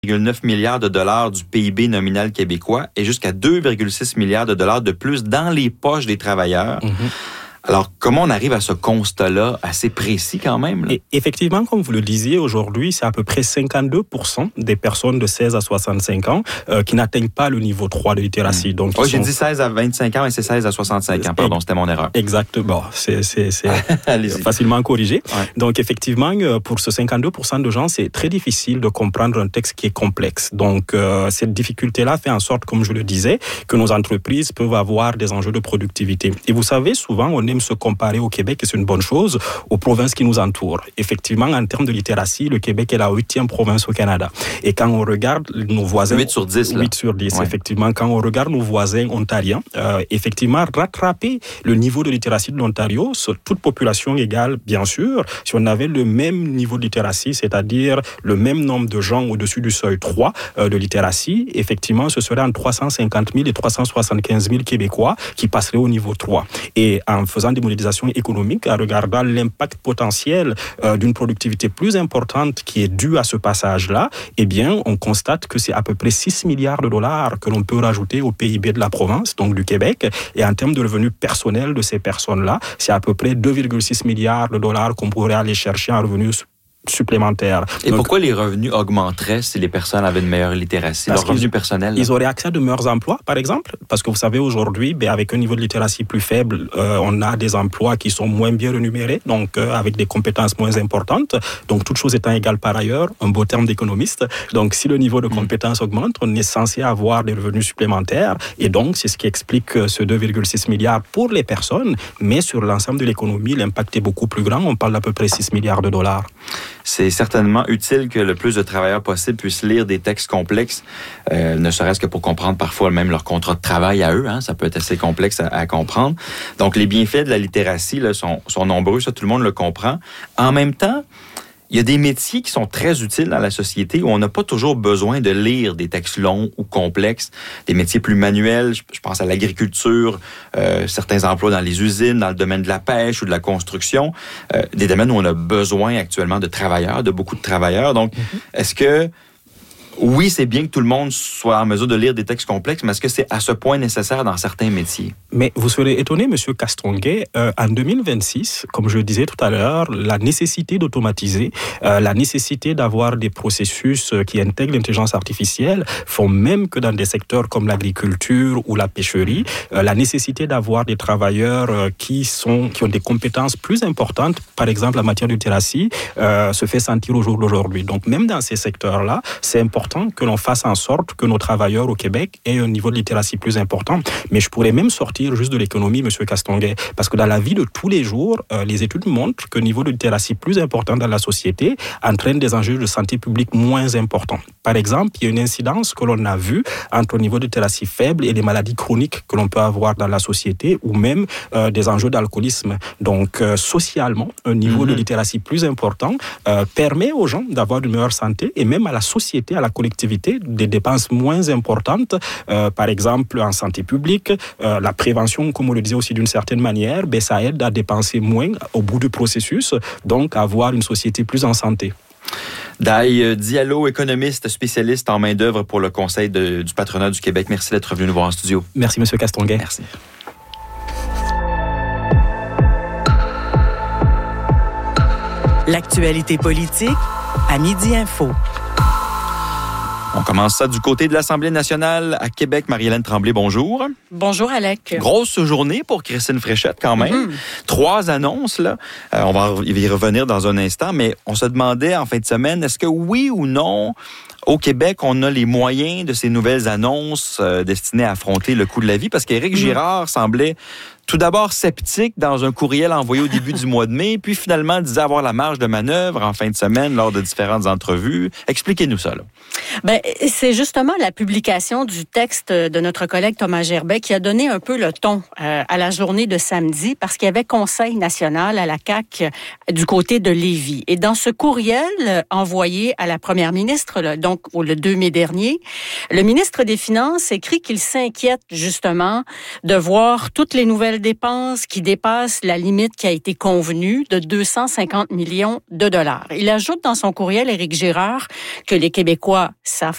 1,9 milliard de dollars du PIB nominal québécois et jusqu'à 2,6 milliards de dollars de plus dans les poches des travailleurs. Alors, comment on arrive à ce constat-là assez précis quand même? Là? Et effectivement, comme vous le disiez, aujourd'hui, c'est à peu près 52% des personnes de 16 à 65 ans qui n'atteignent pas le niveau 3 de littératie. Donc, j'ai dit 16 à 25 ans et c'est 16 à 65 ans. Pardon, c'était mon erreur. Exactement. C'est facilement corrigé. Ouais. Donc, effectivement, pour ce 52% de gens, c'est très difficile de comprendre un texte qui est complexe. Donc, cette difficulté-là fait en sorte, comme je le disais, que nos entreprises peuvent avoir des enjeux de productivité. Et vous savez, souvent, on aime se comparer au Québec, et c'est une bonne chose, aux provinces qui nous entourent. Effectivement, en termes de littératie, le Québec est la 8e province au Canada. Et quand on regarde nos voisins... 8 sur 10, là. 8 sur 10, ouais. Effectivement. Quand on regarde nos voisins ontariens, effectivement, rattraper le niveau de littératie de l'Ontario, sur toute population égale, bien sûr, si on avait le même niveau de littératie, c'est-à-dire le même nombre de gens au-dessus du seuil 3 de littératie, effectivement, ce serait entre 350 000 et 375 000 Québécois qui passeraient au niveau 3. Et en faisant des modélisations économiques, en regardant l'impact potentiel d'une productivité plus importante qui est due à ce passage-là, eh bien, on constate que c'est à peu près 6 milliards de dollars que l'on peut rajouter au PIB de la province, donc du Québec. Et en termes de revenus personnels de ces personnes-là, c'est à peu près 2,6 milliards de dollars qu'on pourrait aller chercher en revenus supplémentaires. Et donc, pourquoi les revenus augmenteraient si les personnes avaient une meilleure littératie, leurs revenus personnels? Ils auraient accès à de meilleurs emplois, par exemple, parce que vous savez, aujourd'hui, avec un niveau de littératie plus faible, on a des emplois qui sont moins bien rémunérés, donc avec des compétences moins importantes. Donc, toute chose étant égale par ailleurs, un beau terme d'économiste. Donc, si le niveau de compétences augmente, on est censé avoir des revenus supplémentaires. Et donc, c'est ce qui explique ce 2,6 milliards pour les personnes, mais sur l'ensemble de l'économie, l'impact est beaucoup plus grand. On parle d'à peu près 6 milliards de dollars. C'est certainement utile que le plus de travailleurs possible puissent lire des textes complexes, ne serait-ce que pour comprendre parfois même leur contrat de travail à eux. Hein, ça peut être assez complexe à comprendre. Donc, les bienfaits de la littératie là, sont nombreux, ça tout le monde le comprend. En même temps, il y a des métiers qui sont très utiles dans la société où on n'a pas toujours besoin de lire des textes longs ou complexes, des métiers plus manuels. Je pense à l'agriculture, certains emplois dans les usines, dans le domaine de la pêche ou de la construction, des domaines où on a besoin actuellement de travailleurs, de beaucoup de travailleurs. Donc, est-ce que oui, c'est bien que tout le monde soit en mesure de lire des textes complexes, mais est-ce que c'est à ce point nécessaire dans certains métiers? Mais vous serez étonné, M. Castonguay, en 2026, comme je le disais tout à l'heure, la nécessité d'automatiser, la nécessité d'avoir des processus qui intègrent l'intelligence artificielle font même que dans des secteurs comme l'agriculture ou la pêcherie, la nécessité d'avoir des travailleurs qui ont des compétences plus importantes, par exemple en matière de littératie, se fait sentir au jour d'aujourd'hui. Donc même dans ces secteurs-là, c'est important que l'on fasse en sorte que nos travailleurs au Québec aient un niveau de littératie plus important. Mais je pourrais même sortir juste de l'économie, M. Castonguay, parce que dans la vie de tous les jours, les études montrent qu'un niveau de littératie plus important dans la société entraîne des enjeux de santé publique moins importants. Par exemple, il y a une incidence que l'on a vue entre le niveau de littératie faible et les maladies chroniques que l'on peut avoir dans la société, ou même des enjeux d'alcoolisme. Donc, socialement, un niveau de littératie plus important permet aux gens d'avoir une meilleure santé et même à la société, à la collectivité, des dépenses moins importantes, par exemple en santé publique, la prévention, comme on le disait aussi d'une certaine manière, ça aide à dépenser moins au bout du processus, donc à avoir une société plus en santé. Dai Diallo, économiste spécialiste en main-d'œuvre pour le Conseil du patronat du Québec. Merci d'être venu nous voir en studio. Merci, M. Castonguay. Merci. L'actualité politique à Midi Info. On commence ça du côté de l'Assemblée nationale à Québec. Marie-Hélène Tremblay, bonjour. Bonjour, Alec. Grosse journée pour Christine Fréchette, quand même. 3 annonces, là. On va y revenir dans un instant, mais on se demandait en fin de semaine, est-ce que oui ou non, au Québec, on a les moyens de ces nouvelles annonces destinées à affronter le coût de la vie? Parce qu'Éric Girard semblait tout d'abord sceptique dans un courriel envoyé au début du mois de mai, puis finalement disait avoir la marge de manœuvre en fin de semaine lors de différentes entrevues. Expliquez-nous ça, là. C'est justement la publication du texte de notre collègue Thomas Gerbet qui a donné un peu le ton à la journée de samedi, parce qu'il y avait Conseil national à la CAQ du côté de Lévis. Et dans ce courriel envoyé à la première ministre, là, donc le 2 mai dernier, le ministre des Finances écrit qu'il s'inquiète justement de voir toutes les nouvelles dépenses qui dépassent la limite qui a été convenue de 250 millions de dollars. Il ajoute dans son courriel, Éric Girard, que les Québécois savent